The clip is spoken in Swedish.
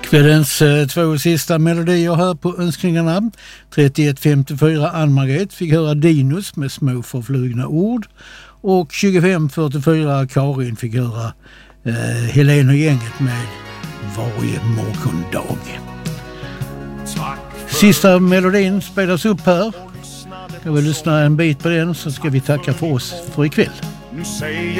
Kvällens två sista melodier här på önskningarna. 31.54 Ann-Margret fick höra Dinos med små förflugna ord. Och 25.44 Karin fick höra Helene och gänget med Varje morgondag. Sista melodin spelas upp här. Jag vill lyssna en bit på den, så ska vi tacka för oss för ikväll.